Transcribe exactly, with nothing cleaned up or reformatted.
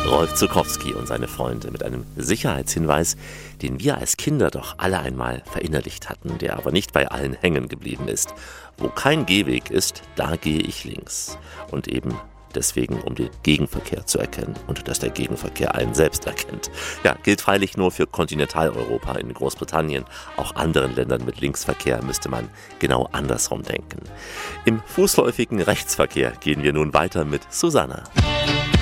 Rolf Zuckowski und seine Freunde mit einem Sicherheitshinweis, den wir als Kinder doch alle einmal verinnerlicht hatten, der aber nicht bei allen hängen geblieben ist. Wo kein Gehweg ist, da gehe ich links. Und eben deswegen, um den Gegenverkehr zu erkennen und dass der Gegenverkehr einen selbst erkennt. Ja, gilt freilich nur für Kontinentaleuropa. In Großbritannien, auch anderen Ländern mit Linksverkehr müsste man genau andersrum denken. Im fußläufigen Rechtsverkehr gehen wir nun weiter mit Susanna.